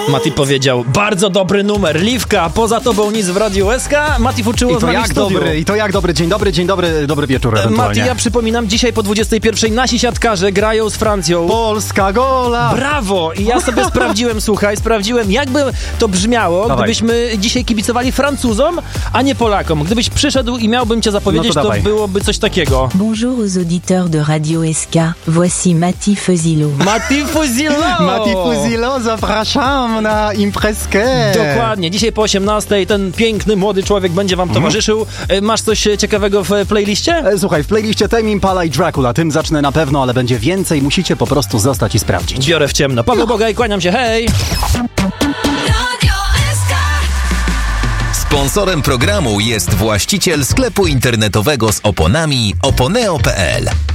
Mati powiedział, bardzo dobry numer, Liwka, poza tobą nic w Radiu SK. Mati uczyło z nami w studiu. I to jak dobry, dzień dobry wieczór ewentualnie. Mati, ja przypominam, dzisiaj po 21 nasi siatkarze grają z Francją. Polska gola! Brawo! I ja sobie sprawdziłem, jakby to brzmiało, gdybyśmy dzisiaj kibicowali Francuzom, a nie Polakom. Gdybyś przyszedł i miałbym cię zapowiedzieć, to byłoby coś takiego. Bonjour aux auditeurs de Radio SK. Voici Mati Fuzilo. Mati Fuzilo, zapraszam na imprezkę. Dokładnie. Dzisiaj po 18 ten piękny, młody człowiek będzie wam towarzyszył. Masz coś ciekawego w playliście? Słuchaj, w playliście Tame Impala i Dracula. Tym zacznę na pewno, ale będzie więcej. Musicie po prostu zostać i sprawdzić. Biorę w ciemno. Paweł Bogaj, kłaniam się, hej! Sponsorem programu jest właściciel sklepu internetowego z oponami oponeo.pl.